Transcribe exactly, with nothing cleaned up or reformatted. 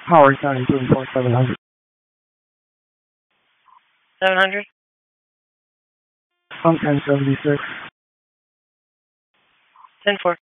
Howard County, two four seven hundred. seven hundred? I'm ten seventy-six. ten four.